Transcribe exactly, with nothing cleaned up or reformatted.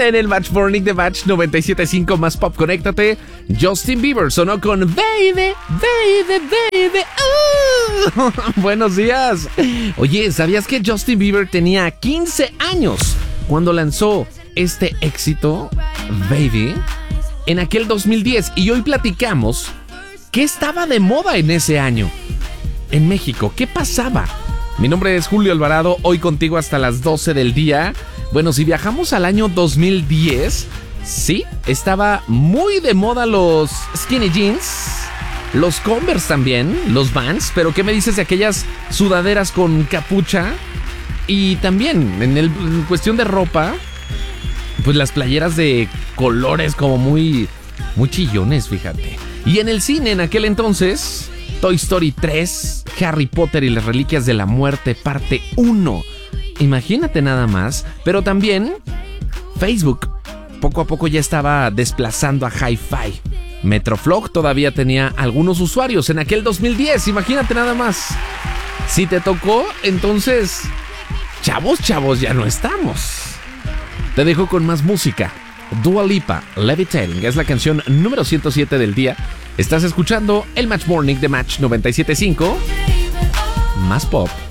En el Match Morning de Match noventa y siete punto cinco más pop, conéctate. Justin Bieber sonó con Baby, Baby, Baby. Uh. Buenos días. Oye, ¿sabías que Justin Bieber tenía quince años cuando lanzó este éxito, Baby, en aquel dos mil diez? Y hoy platicamos qué estaba de moda en ese año en México, qué pasaba. Mi nombre es Julio Alvarado, hoy contigo hasta las doce del día. Bueno, si viajamos al año dos mil diez, sí, estaba muy de moda los skinny jeans, los Converse también, los Vans, pero ¿qué me dices de aquellas sudaderas con capucha? Y también, en, el, en cuestión de ropa, pues las playeras de colores como muy, muy chillones, fíjate. Y en el cine, en aquel entonces, Toy Story tres, Harry Potter y las Reliquias de la Muerte, parte uno. Imagínate nada más. Pero también Facebook poco a poco ya estaba desplazando a Hi-Fi. Metroflog todavía tenía algunos usuarios en aquel dos mil diez. Imagínate nada más. Si te tocó, entonces, chavos, chavos, ya no estamos. Te dejo con más música. Dua Lipa, Levitating, es la canción número ciento siete del día. Estás escuchando el Match Morning de Match noventa y siete punto cinco. Más pop.